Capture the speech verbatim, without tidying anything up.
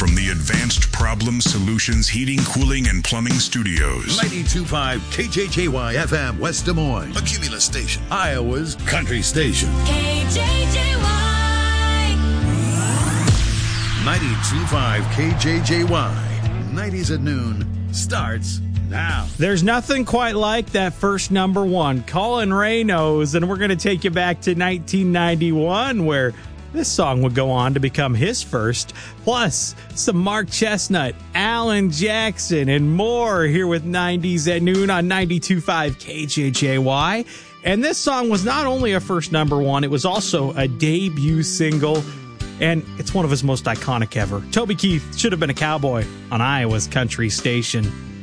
from the Advanced Problem Solutions Heating, Cooling, and Plumbing Studios. ninety-two point five K J J Y F M, West Des Moines. A Cumulus station. Iowa's country station. K J J Y. ninety-two point five K J J Y. nineties at noon starts now. There's nothing quite like that first number one. Colin Ray knows, and we're going to take you back to nineteen ninety-one, where this song would go on to become his first. Plus, some Mark Chestnut, Alan Jackson, and more here with nineties at noon on ninety-two point five K J J Y. And this song was not only a first number one, it was also a debut single. And it's one of his most iconic ever. Toby Keith, Should Have Been a Cowboy, on Iowa's country station.